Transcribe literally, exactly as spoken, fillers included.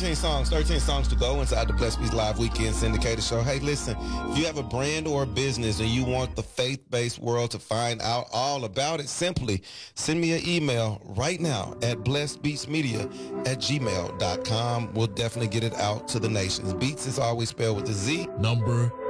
thirteen songs, thirteen songs to go inside the Blessed Beats Live Weekend Syndicated Show. Hey, listen, if you have a brand or a business and you want the faith-based world to find out all about it, simply send me an email right now at blessedbeatsmedia at gmail dot com. We'll definitely get it out to the nations. Beats is always spelled with a Z. Number